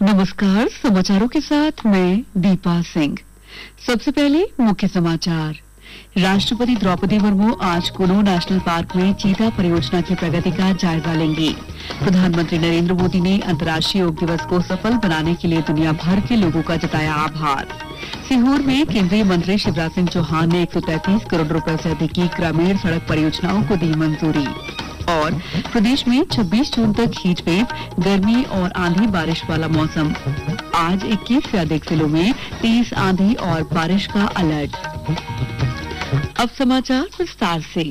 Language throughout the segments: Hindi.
नमस्कार, समाचारों के साथ मैं दीपा सिंह। सबसे पहले मुख्य समाचार। राष्ट्रपति द्रौपदी मुर्मू आज कुल्लू नेशनल पार्क में चीता परियोजना की प्रगति का जायजा लेंगी। प्रधानमंत्री नरेंद्र मोदी ने अंतर्राष्ट्रीय योग दिवस को सफल बनाने के लिए दुनिया भर के लोगों का जताया आभार। सीहोर में केंद्रीय मंत्री शिवराज सिंह चौहान ने 133 करोड़ रुपए से अधिक की ग्रामीण सड़क परियोजनाओं को दी मंजूरी। और प्रदेश में 26 जून तक हीट वेव, गर्मी और आंधी बारिश वाला मौसम। आज 21 से अधिक जिलों में तेज आंधी और बारिश का अलर्ट। अब समाचार विस्तार से।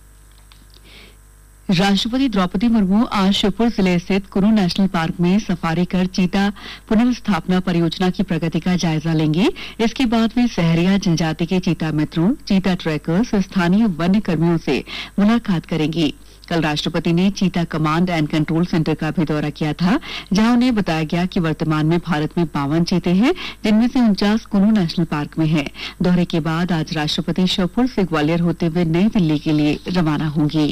राष्ट्रपति द्रौपदी मुर्मू आज श्योपुर जिले स्थित कुल्लू नेशनल पार्क में सफारी कर चीता पुनर्स्थापना परियोजना की प्रगति का जायजा लेंगे। इसके बाद वे सहरिया जनजाति के चीता मित्रों, चीता ट्रैकर्स, स्थानीय वन्य कर्मियों से मुलाकात करेंगी। कल राष्ट्रपति ने चीता कमांड एंड कंट्रोल सेंटर का भी दौरा किया था, जहां उन्हें बताया गया कि वर्तमान में भारत में 52 चीते हैं, जिनमें से 49 कुल्लू नेशनल पार्क में हैं। दौरे के बाद आज राष्ट्रपति श्योपुर से ग्वालियर होते हुए नई दिल्ली के लिए रवाना होंगे।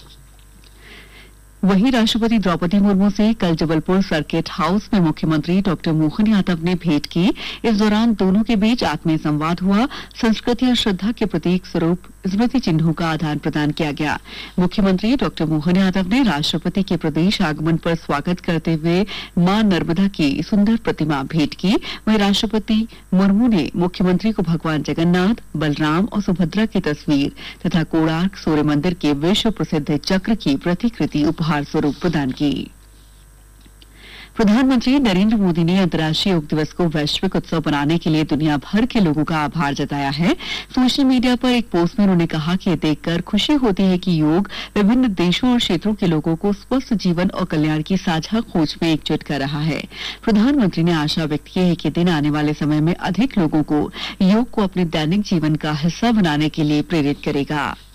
वहीं राष्ट्रपति द्रौपदी मुर्मू से कल जबलपुर सर्किट हाउस में मुख्यमंत्री डॉक्टर मोहन यादव ने भेंट की। इस दौरान दोनों के बीच आत्मीय संवाद हुआ। संस्कृति और श्रद्धा के प्रतीक स्वरूप स्मृति चिन्हों का आदान प्रदान किया गया। मुख्यमंत्री डॉक्टर मोहन यादव ने राष्ट्रपति के प्रदेश आगमन पर स्वागत करते हुए मां नर्मदा की सुंदर प्रतिमा भेंट की। वहीं राष्ट्रपति मुर्मू ने मुख्यमंत्री को भगवान जगन्नाथ, बलराम और सुभद्रा की तस्वीर तथा कोणार्क सूर्य मंदिर के विश्व प्रसिद्ध चक्र की प्रतिकृति उपहार स्वरूप प्रदान की। प्रधानमंत्री नरेंद्र मोदी ने अंतर्राष्ट्रीय योग दिवस को वैश्विक उत्सव बनाने के लिए दुनिया भर के लोगों का आभार जताया है। सोशल मीडिया पर एक पोस्ट में उन्होंने कहा कि यह देखकर खुशी होती है कि योग विभिन्न देशों और क्षेत्रों के लोगों को स्वस्थ जीवन और कल्याण की साझा खोज में एकजुट कर रहा है। प्रधानमंत्री ने आशा व्यक्त की है कि दिन आने वाले समय में अधिक लोगों को योग को अपने दैनिक जीवन का हिस्सा बनाने के लिए प्रेरित करेगा।